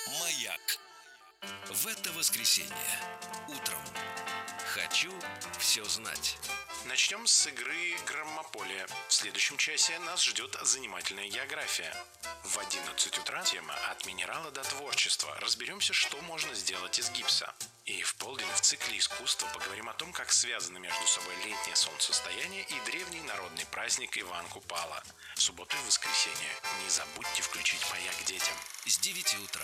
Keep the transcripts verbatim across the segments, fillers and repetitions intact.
Маяк. В это воскресенье утром хочу все знать. Начнем с игры «Громополия». В следующем часе нас ждет занимательная география. В одиннадцать утра тема «От минерала до творчества». Разберемся, что можно сделать из гипса. И в полдень в цикле искусства поговорим о том, как связаны между собой летнее солнцестояние и древний народный праздник Иван Купала. В субботу и воскресенье не забудьте включить «Маяк» детям. С девяти утра.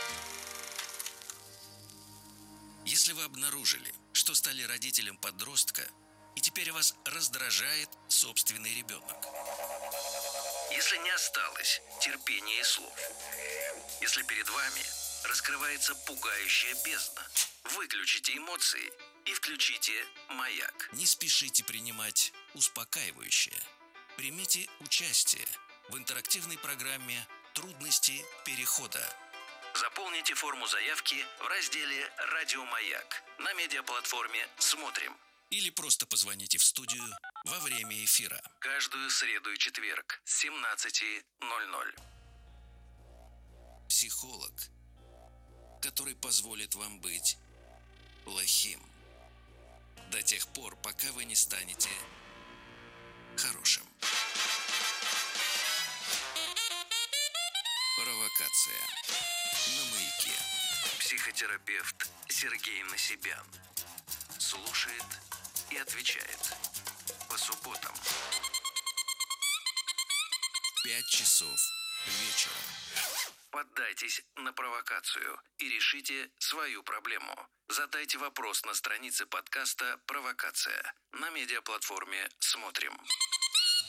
Если вы обнаружили, что стали родителем подростка, и теперь вас раздражает собственный ребенок. Если не осталось терпения и слов. Если перед вами раскрывается пугающая бездна. Выключите эмоции и включите «Маяк». Не спешите принимать успокаивающее. Примите участие в интерактивной программе «Трудности перехода». Заполните форму заявки в разделе «Радио Маяк» на медиаплатформе «Смотрим». Или просто позвоните в студию во время эфира. Каждую среду и четверг с семнадцати ноль-ноль. Психолог, который позволит вам быть плохим до тех пор, пока вы не станете хорошим. Провокация на Маяке. Психотерапевт Сергей Насибян слушает и отвечает по субботам. Пять часов вечера. Поддайтесь на провокацию и решите свою проблему. Задайте вопрос на странице подкаста «Провокация» на медиаплатформе «Смотрим».